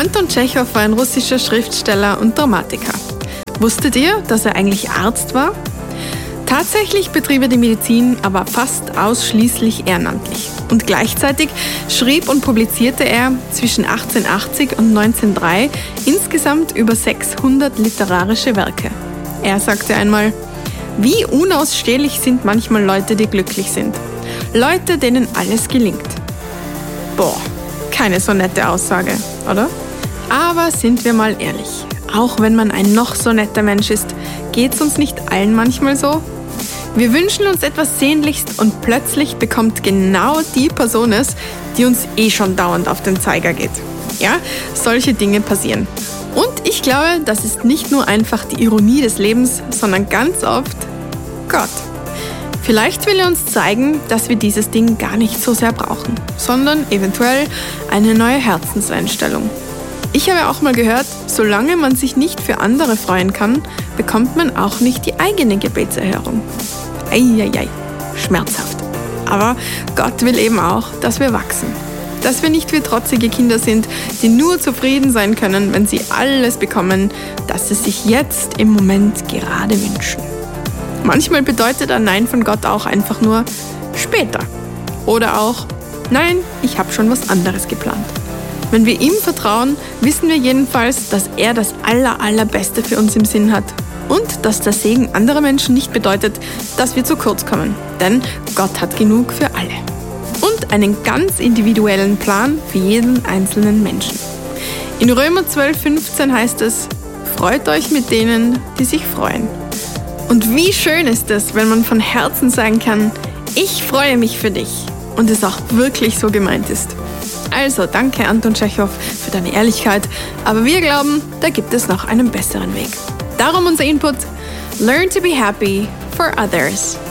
Anton Tschechow war ein russischer Schriftsteller und Dramatiker. Wusstet ihr, dass er eigentlich Arzt war? Tatsächlich betrieb er die Medizin aber fast ausschließlich ehrenamtlich. Und gleichzeitig schrieb und publizierte er zwischen 1880 und 1903 insgesamt über 600 literarische Werke. Er sagte einmal: Wie unausstehlich sind manchmal Leute, die glücklich sind. Leute, denen alles gelingt. Boah, keine so nette Aussage, oder? Aber sind wir mal ehrlich, auch wenn man ein noch so netter Mensch ist, geht's uns nicht allen manchmal so? Wir wünschen uns etwas sehnlichst und plötzlich bekommt genau die Person es, die uns schon dauernd auf den Zeiger geht. Ja, solche Dinge passieren. Und ich glaube, das ist nicht nur einfach die Ironie des Lebens, sondern ganz oft Gott. Vielleicht will er uns zeigen, dass wir dieses Ding gar nicht so sehr brauchen, sondern eventuell eine neue Herzenseinstellung. Ich habe auch mal gehört, solange man sich nicht für andere freuen kann, bekommt man auch nicht die eigene Gebetserhörung. Eieiei, schmerzhaft. Aber Gott will eben auch, dass wir wachsen. Dass wir nicht wie trotzige Kinder sind, die nur zufrieden sein können, wenn sie alles bekommen, das sie sich jetzt im Moment gerade wünschen. Manchmal bedeutet ein Nein von Gott auch einfach nur später. Oder auch, nein, ich habe schon was anderes geplant. Wenn wir ihm vertrauen, wissen wir jedenfalls, dass er das Allerbeste für uns im Sinn hat. Und dass der Segen anderer Menschen nicht bedeutet, dass wir zu kurz kommen. Denn Gott hat genug für alle. Und einen ganz individuellen Plan für jeden einzelnen Menschen. In Römer 12,15 heißt es: Freut euch mit denen, die sich freuen. Und wie schön ist es, wenn man von Herzen sagen kann: Ich freue mich für dich. Und es auch wirklich so gemeint ist. Also danke Anton Tschechow für deine Ehrlichkeit, aber wir glauben, da gibt es noch einen besseren Weg. Darum unser Input: Learn to be happy for others.